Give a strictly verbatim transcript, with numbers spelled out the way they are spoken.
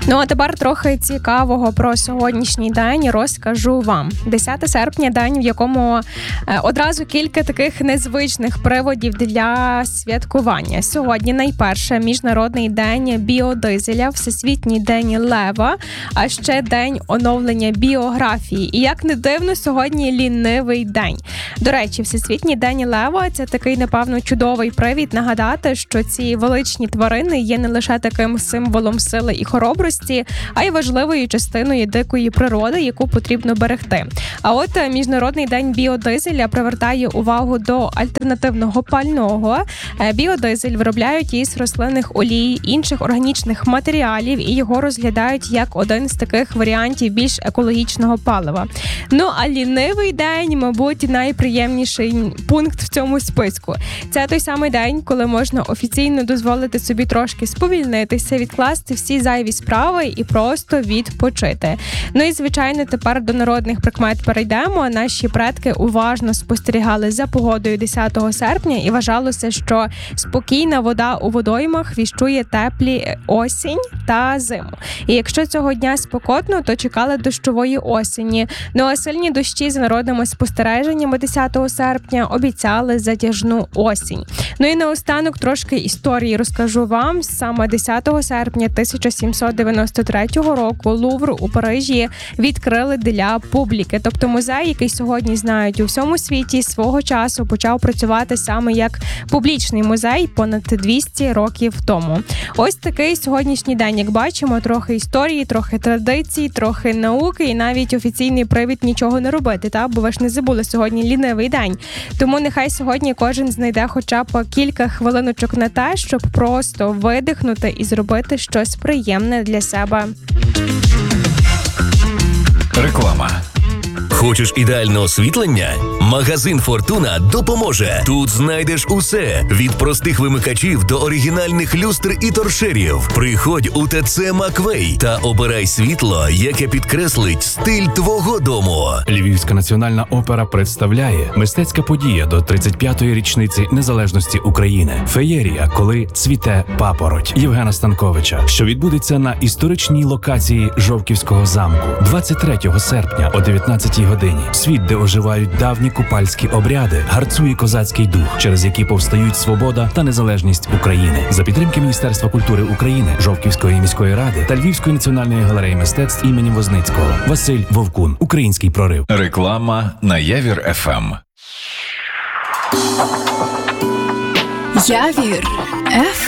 Ну, а тепер трохи цікавого про сьогоднішній день розкажу вам. десяте серпня – день, в якому одразу кілька таких незвичних приводів для святкування. Сьогодні найперше Міжнародний день біодизеля, Всесвітній день лева, а ще день оновлення біографії. І як не дивно, сьогодні лінивий день. До речі, Всесвітній день лева – це такий, напевно, чудовий привід нагадати, що ці величні тварини є не лише таким символом сили і хоробрості, а й важливою частиною дикої природи, яку потрібно берегти. А от Міжнародний день біодизеля привертає увагу до альтернативного пального. Біодизель виробляють із рослинних олій, інших органічних матеріалів і його розглядають як один з таких варіантів більш екологічного палива. Ну, а лінивий день, мабуть, найприємніший пункт в цьому списку. Це той самий день, коли можна офіційно дозволити собі трошки сповільнитися, відкласти всі зайві справи і просто відпочити. Ну і, звичайно, тепер до народних прикмет перейдемо. Наші предки уважно спостерігали за погодою десятого серпня і вважалося, що спокійна вода у водоймах віщує теплі осінь та зиму. І якщо цього дня спекотно, то чекали дощової осені. Ну а сильні дощі за народними спостереженнями десятого серпня обіцяли затяжну осінь. Ну і наостанок трошки історії розкажу вам. Саме десятого серпня тисяча сімсот дев'яносто третього року Лувр у Парижі відкрили для публіки. Тобто музей, який сьогодні знають у всьому світі, свого часу почав працювати саме як публічний музей понад двісті років тому. Ось такий сьогоднішній день, як бачимо, трохи історії, трохи традицій, трохи науки і навіть офіційний привід нічого не робити, та? Бо ви ж не забули, сьогодні лінивий день. Тому нехай сьогодні кожен знайде хоча б кілька хвилиночок на те, щоб просто видихнути і зробити щось приємне для себе. Реклама. Хочеш ідеальне освітлення? Магазин «Фортуна» допоможе. Тут знайдеш усе – від простих вимикачів до оригінальних люстр і торшерів. Приходь у ТЦ «Маквей» та обирай світло, яке підкреслить стиль твого дому. Львівська національна опера представляє мистецька подія до тридцять п'ятої річниці незалежності України. Феєрія, коли цвіте папороть Євгена Станковича, що відбудеться на історичній локації Жовківського замку двадцять третього серпня о дев'ятнадцятій годині. Світ, де оживають давні купальські обряди, гарцує козацький дух, через які повстають свобода та незалежність України. За підтримки Міністерства культури України, Жовківської міської ради та Львівської національної галереї мистецтв імені Возницького. Василь Вовкун. Український прорив. Реклама на Явір еф ем. Явір еф